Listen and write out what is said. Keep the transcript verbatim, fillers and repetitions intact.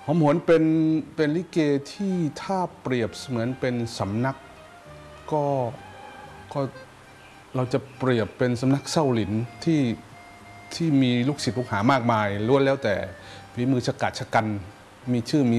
หอมหวนเป็นเป็นลิเกที่ถ้าเปรียบเสมือนเป็นสำนักก็ก็เราจะเปรียบเป็นสำนักเศร้าหลินที่ที่มีลูกศิษย์ลูกหามากมายล้วนแล้วแต่ฝีมือฉกาจชะกันมีชื่อมี